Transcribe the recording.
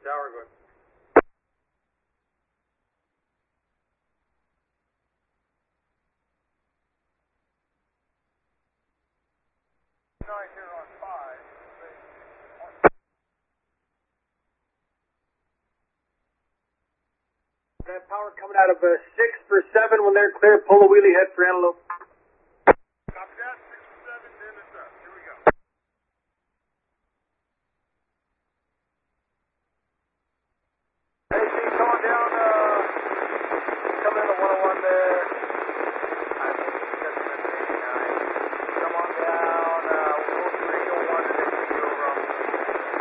Tower, go ahead. Here on 5. That power coming out of 6 for 7 when they're clear. Pull a wheelie head for Antelope.